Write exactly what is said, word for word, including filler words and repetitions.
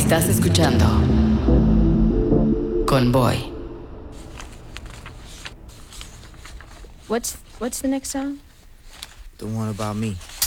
Estás escuchando Convoy. What's what's the next song? The one about me.